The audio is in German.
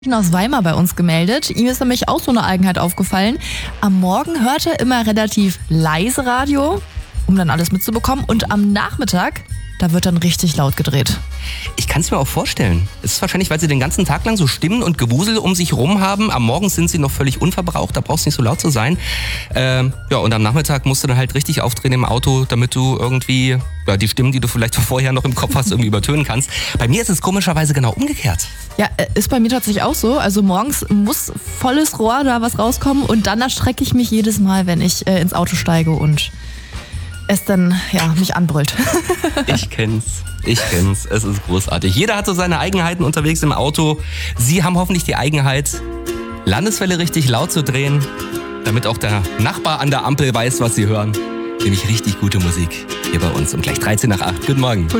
aus Weimar bei uns gemeldet. Ihm ist nämlich auch so eine Eigenheit aufgefallen. Am Morgen hört er immer relativ leise Radio, um dann alles mitzubekommen. Und am Nachmittag, da wird dann richtig laut gedreht. Ich kann es mir auch vorstellen. Es ist wahrscheinlich, weil sie den ganzen Tag lang so Stimmen und Gewusel um sich rum haben. Am Morgen sind sie noch völlig unverbraucht, da brauchst du nicht so laut zu sein. Und am Nachmittag musst du dann halt richtig aufdrehen im Auto, damit du irgendwie die Stimmen, die du vielleicht vorher noch im Kopf hast, irgendwie übertönen kannst. Bei mir ist es komischerweise genau umgekehrt. Ja, ist bei mir tatsächlich auch so. Also morgens muss volles Rohr da was rauskommen und dann erschrecke ich mich jedes Mal, wenn ich ins Auto steige und es dann mich anbrüllt. Ich kenn's. Es ist großartig. Jeder hat so seine Eigenheiten unterwegs im Auto. Sie haben hoffentlich die Eigenheit, Landeswelle richtig laut zu drehen, damit auch der Nachbar an der Ampel weiß, was sie hören. Nämlich richtig gute Musik hier bei uns um gleich 13 nach 8. Guten Morgen.